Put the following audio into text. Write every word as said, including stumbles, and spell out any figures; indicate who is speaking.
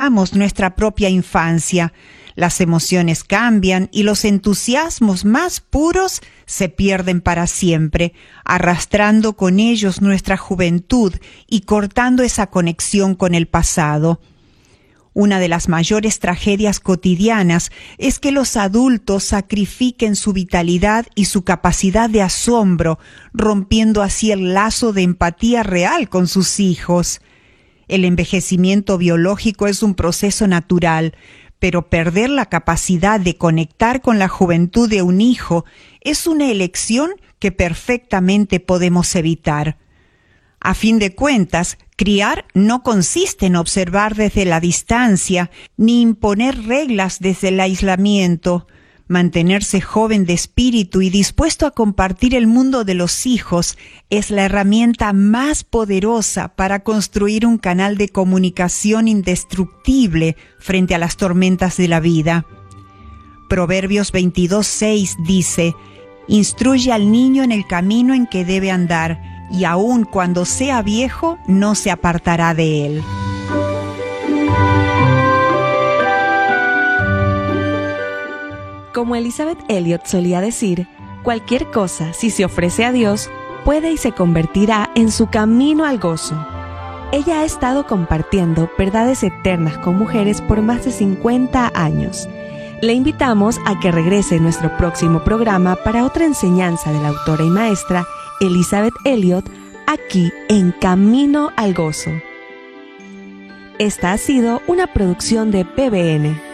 Speaker 1: recordamos nuestra propia infancia. Las emociones cambian y los entusiasmos más puros se pierden para siempre, arrastrando con ellos nuestra juventud y cortando esa conexión con el pasado. Una de las mayores tragedias cotidianas es que los adultos sacrifiquen su vitalidad y su capacidad de asombro, rompiendo así el lazo de empatía real con sus hijos. El envejecimiento biológico es un proceso natural, pero perder la capacidad de conectar con la juventud de un hijo es una elección que perfectamente podemos evitar. A fin de cuentas, criar no consiste en observar desde la distancia ni imponer reglas desde el aislamiento. Mantenerse joven de espíritu y dispuesto a compartir el mundo de los hijos es la herramienta más poderosa para construir un canal de comunicación indestructible frente a las tormentas de la vida. Proverbios veintidós seis dice: «Instruye al niño en el camino en que debe andar, y aun cuando sea viejo, no se apartará de él».
Speaker 2: Como Elizabeth Elliot solía decir, cualquier cosa, si se ofrece a Dios, puede y se convertirá en su camino al gozo. Ella ha estado compartiendo verdades eternas con mujeres por más de cincuenta años. Le invitamos a que regrese en nuestro próximo programa para otra enseñanza de la autora y maestra Elizabeth Elliot, aquí en Camino al Gozo. Esta ha sido una producción de P B N.